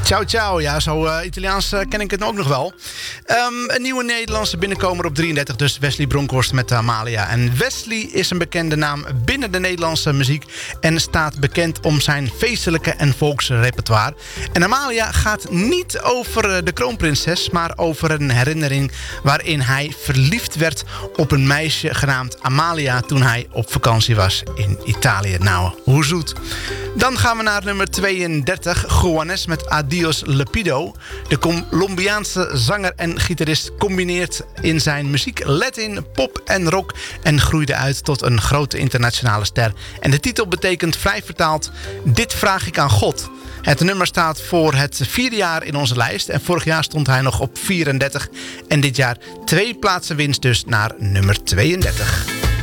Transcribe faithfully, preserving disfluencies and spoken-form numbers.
Ciao ciao, ja, zo uh, Italiaans uh, ken ik het ook nog wel. Um, een nieuwe Nederlandse binnenkomer op drieëndertig, dus Wesley Bronkhorst met Amalia. En Wesley is een bekende naam binnen de Nederlandse muziek en staat bekend om zijn feestelijke en volksrepertoire. En Amalia gaat niet over de kroonprinses, maar over een herinnering waarin hij verliefd werd op een meisje genaamd Amalia toen hij op vakantie was in Italië. Nou, hoe zoet. Dan gaan we naar nummer tweeëndertig, Juanes met Adios Lepido. De Colombiaanse zanger en gitarist combineert in zijn muziek Latin, pop en rock en groeide uit tot een grote internationale ster. En de titel betekent vrij vertaald: Dit vraag ik aan God. Het nummer staat voor het vierde jaar in onze lijst en vorig jaar stond hij nog op vierendertig en dit jaar twee plaatsen winst dus naar nummer tweeëndertig.